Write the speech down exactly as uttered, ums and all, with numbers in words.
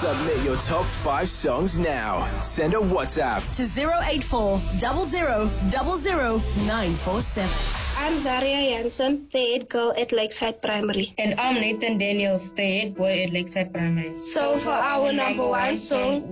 Submit your top five songs now. Send a WhatsApp to zero eight four zero zero zero zero nine four seven. I'm Zaria Jansen, the head girl at Lakeside Primary. And I'm Nathan Daniels, the head boy at Lakeside Primary. So for our number one song,